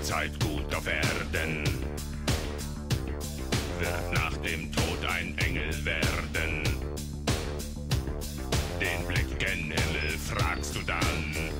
Zeit gut auf Erden, wird nach dem Tod ein Engel werden. Den Blick gen Himmel fragst du